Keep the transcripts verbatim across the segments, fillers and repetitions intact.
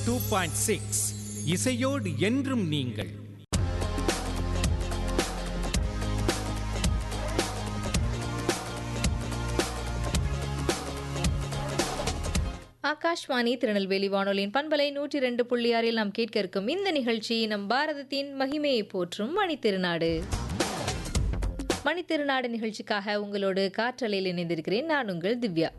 Two point six இசையோடு என்றும் நீங்கள். ஆகாஷ்வாணி திருநெல்வேலி வானொலியின் பண்பலை நூற்றி ரெண்டு புள்ளி ஆறில் நாம் கேட்க இருக்கும் இந்த நிகழ்ச்சி நம் பாரதத்தின் மகிமையை போற்றும் மணித்திருநாடு. மணித்திருநாடு நிகழ்ச்சிக்காக உங்களோடு காற்றலையில் இணைந்திருக்கிறேன் நான் உங்கள் திவ்யா.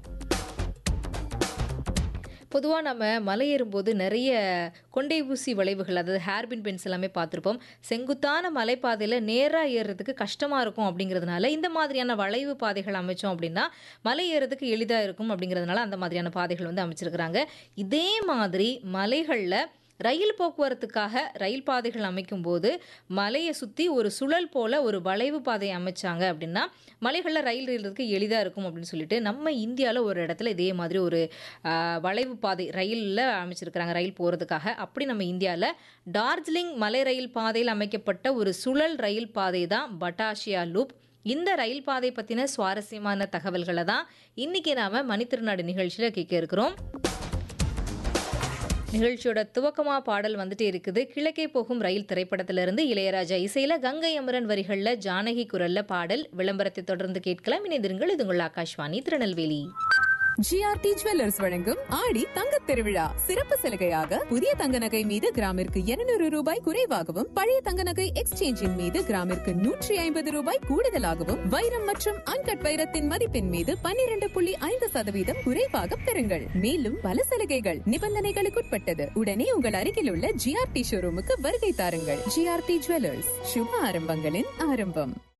பொதுவாக நம்ம மலை ஏறும்போது நிறைய கொண்டை ஊசி வளைவுகள், அதாவது ஹேர்பின் பென்ஸ் எல்லாமே பார்த்துருப்போம். செங்குத்தான மலைப்பாதையில் நேராக ஏறுறதுக்கு கஷ்டமாக இருக்கும் அப்படிங்கிறதுனால இந்த மாதிரியான வளைவு பாதைகள் அமைச்சோம் அப்படின்னா மலை ஏறுறதுக்கு எளிதாக இருக்கும் அப்படிங்கிறதுனால அந்த மாதிரியான பாதைகள் வந்து அமைச்சிருக்கிறாங்க. இதே மாதிரி மலைகளில் ரயில் போக்குவரத்துக்காக ரயில் பாதைகள் அமைக்கும் போது மலையை சுற்றி ஒரு சுழல் போல் ஒரு வளைவு பாதையை அமைச்சாங்க அப்படின்னா மலைகளில் ரயில் ஏறுறதுக்கு எளிதாக இருக்கும் அப்படின்னு சொல்லிட்டு நம்ம இந்தியாவில் ஒரு இடத்துல இதே மாதிரி ஒரு வளைவு பாதை ரயிலில் அமைச்சிருக்கிறாங்க ரயில் போகிறதுக்காக. அப்படி நம்ம இந்தியாவில் டார்ஜிலிங் மலை ரயில் பாதையில் அமைக்கப்பட்ட ஒரு சுழல் ரயில் பாதை தான் பட்டாஷியா லூப். இந்த ரயில் பாதை பற்றின சுவாரஸ்யமான தகவல்களை தான் இன்றைக்கி நாம் மணித்திருநாடு நிகழ்ச்சியில் கேட்க இருக்கிறோம். நிகழ்ச்சியோட துவக்கமா பாடல் வந்துட்டே இருக்குது. கிழக்கே போகும் ரயில் திரைப்படத்திலிருந்து இளையராஜா இசையில கங்கை அமரன் வரிகள்ல ஜானகி குரல்ல பாடல். விளம்பரத்தை தொடர்ந்து கேட்கலாம். இணைந்திருங்கள். இது உங்கள் ஆகாஷ்வாணி திருநெல்வேலி. ஜிஆர்டி ஜுவல்லர்ஸ் வழங்கும் ஆடி தங்கத் திருவிழா சிறப்பு சலுகையாக புதிய தங்க நகை மீது கிராமிற்கு இருநூறு ரூபாய் குறைவாகவும் பழைய தங்க நகை எக்ஸ்சேஞ்சின் மீது கிராமிற்கு நூற்றி ஐம்பது ரூபாய் கூடுதலாகவும் வைரம் மற்றும் அன்கட் வைரத்தின் மதிப்பின் மீது பன்னிரண்டு புள்ளி ஐந்து சதவீதம் குறைவாக பெறுங்கள். மேலும் பல சலுகைகள் நிபந்தனைகளுக்குட்பட்டது. உடனே உங்கள் அருகில் உள்ள ஜிஆர்டி ஷோரூமுக்கு வருகை தாருங்கள். ஜிஆர்டி ஜுவல்லர்ஸ், சுப ஆரம்பங்களின் ஆரம்பம்.